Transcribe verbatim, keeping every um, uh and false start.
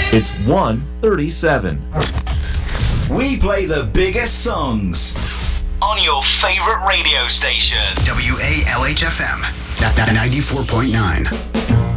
It's one thirty-seven. We play the biggest songs on your favorite radio station. W A L H F M, ninety-four point nine.